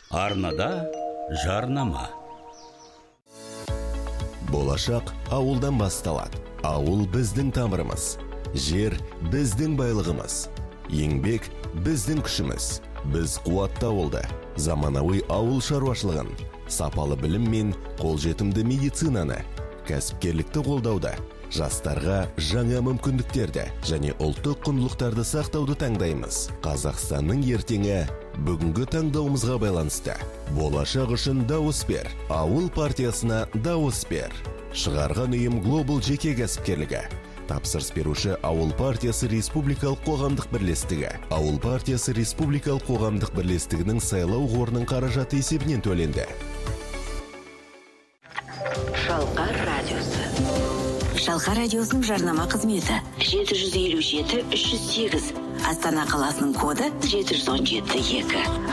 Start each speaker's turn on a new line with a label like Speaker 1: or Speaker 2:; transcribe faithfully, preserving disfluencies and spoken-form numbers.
Speaker 1: Арнада жарнама.
Speaker 2: Болашақ ауылдан басталады. Ауыл біздің тамырымыз. Жер біздің байлығымыз. Еңбек біздің күшіміз. Біз қуатты ауылды, заманауи ауыл шаруашылығын, сапалы білім мен қолжетімді медицинаны, кәсіпкерлікті қолдауды, жастарға жаңа мүмкіндіктерді және ұлттық құндылықтарды сақтауды таңдаймыз. Қазақстанның ертеңі бүгінгі таңдауымызға байланысты. Болашақ үшін дауыс бер. Ауыл партиясына дауыс бер. Шығарған ұйым Global жеке кәсіпкерлігі. Тапсырыс беруші Ауыл партиясы республикалық қоғамдық бірлестігі. Ауыл партиясы республикалық қоғамдық бірлестігінің сайлау қорының қаражаты есебінен төленді.
Speaker 3: Шалқар радиосы. Шалқар радиосының жарнама қызметі жеті жүз елу жеті үш жүз сегіз. Астана қаласының коды жеті жүз он жеті екі.